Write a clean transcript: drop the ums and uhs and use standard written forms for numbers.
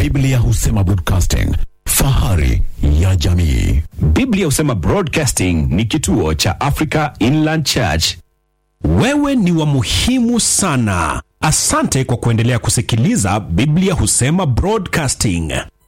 Biblia husema broadcasting, fahari ya jamii. Biblia husema Broadcasting ni kituo cha Africa Inland Church. Wewe ni wa muhimu sana. Asante kwa kuendelea kusikiliza Biblia husema Broadcasting.